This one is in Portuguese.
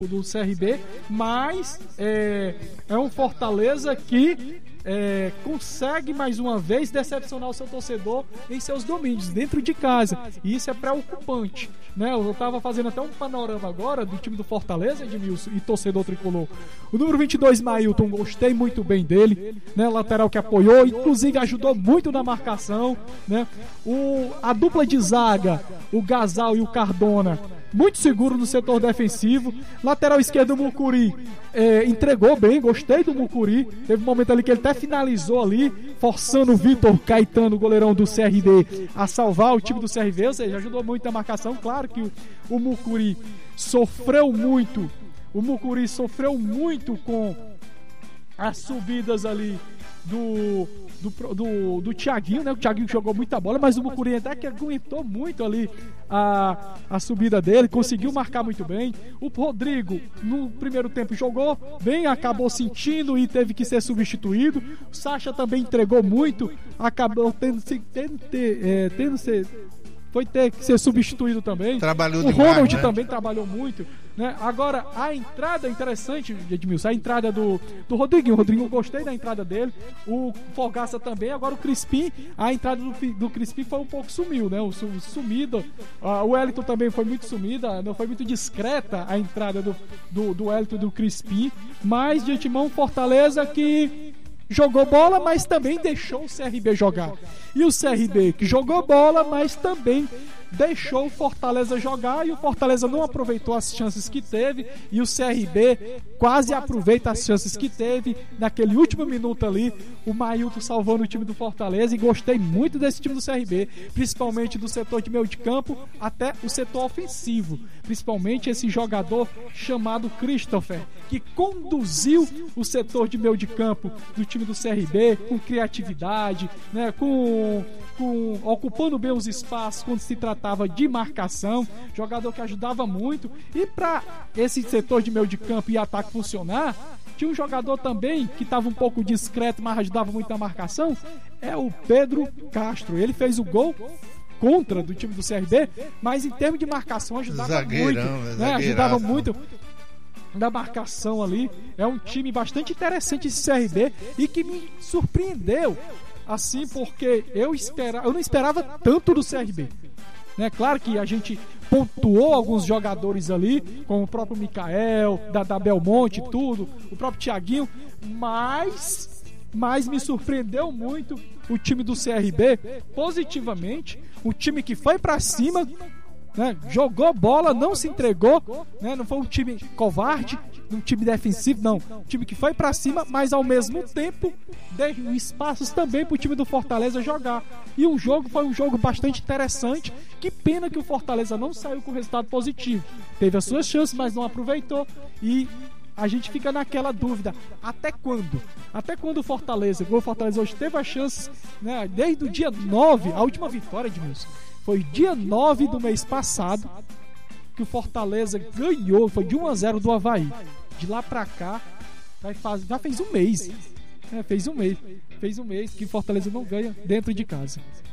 do CRB, mas é um Fortaleza que consegue mais uma vez decepcionar o seu torcedor em seus domínios, dentro de casa, e isso é preocupante, né? Eu estava fazendo até um panorama agora do time do Fortaleza, Edmilson, e torcedor tricolor. O número 22, Mailton, gostei muito bem dele, né? Lateral que apoiou, inclusive ajudou muito na marcação, né? A dupla de zaga, o Gasal e o Cardona, muito seguro no setor defensivo. Lateral esquerdo, o Mucuri entregou bem, gostei do Mucuri. Teve um momento ali que ele até finalizou ali, forçando o Vitor Caetano, goleirão do CRB, a salvar o time do CRB, ou seja, ajudou muito na marcação. Claro que o Mucuri sofreu muito, com as subidas ali do Thiaguinho, né? O Thiaguinho jogou muita bola, mas o Mucuri até que aguentou muito ali a subida dele, conseguiu marcar muito bem. O Rodrigo, no primeiro tempo, jogou bem, acabou sentindo e teve que ser substituído. O Sacha também entregou muito, acabou tendo que ser substituído também. Trabalhou o demais, Ronald, né? Também trabalhou muito, né? Agora, a entrada interessante, Edmilson, a entrada do Rodriguinho. O Rodriguinho, gostei da entrada dele. O Fogaça também. Agora o Crispim, a entrada do Crispim foi um pouco sumiu, né? Sumido. O Wellington também foi muito sumida, não foi muito discreta a entrada do Wellington e do Crispim. Mas, de antemão, Fortaleza que jogou bola, mas também deixou o CRB jogar. E o CRB que jogou bola, mas também deixou o Fortaleza jogar, e o Fortaleza não aproveitou as chances que teve, e o CRB quase aproveita as chances que teve. Naquele último minuto ali, o Mailton salvando o time do Fortaleza, e gostei muito desse time do CRB, principalmente do setor de meio de campo até o setor ofensivo, principalmente esse jogador chamado Christopher, que conduziu o setor de meio de campo do time do CRB com criatividade, né, ocupando bem os espaços quando se tratava de marcação, jogador que ajudava muito. E para esse setor de meio de campo e ataque funcionar, tinha um jogador também que estava um pouco discreto, mas ajudava muito na marcação, é o Pedro Castro. Ele fez o gol contra do time do CRB, mas em termos de marcação ajudava muito, né? Ajudava muito da marcação ali. É um time bastante interessante esse CRB, e que me surpreendeu assim, porque eu não esperava tanto do CRB, né? Claro que a gente pontuou alguns jogadores ali, como o próprio Mikael, da Belmonte, tudo, o próprio Thiaguinho, mas me surpreendeu muito o time do CRB positivamente. Um time que foi pra cima, né? Jogou bola, não se entregou, né? Não foi um time covarde, um time defensivo, não. Um time que foi pra cima, mas ao mesmo tempo deu espaços também pro time do Fortaleza jogar. E foi um jogo bastante interessante. Que pena que o Fortaleza não saiu com resultado positivo. Teve as suas chances, mas não aproveitou. E a gente fica naquela dúvida: até quando? Até quando o Fortaleza hoje teve as chances, né? Desde o dia 9, a última vitória, Edmilson, foi dia 9 do mês passado que o Fortaleza ganhou, foi de 1-0 do Avaí. De lá pra cá, já fez um mês. Fez um mês que o Fortaleza não ganha dentro de casa.